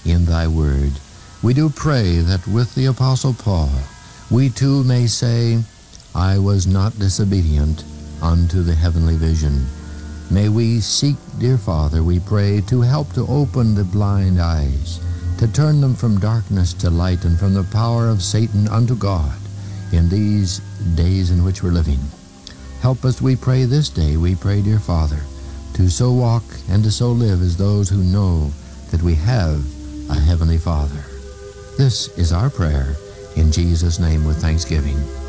in thy word. We do pray that with the Apostle Paul, we too may say, I was not disobedient unto the heavenly vision. May we seek, dear Father, we pray, to help to open the blind eyes, to turn them from darkness to light and from the power of Satan unto God in these days in which we're living. Help us, we pray, this day, we pray, dear Father, to so walk and to so live as those who know that we have a Heavenly Father. This is our prayer in Jesus' name with thanksgiving.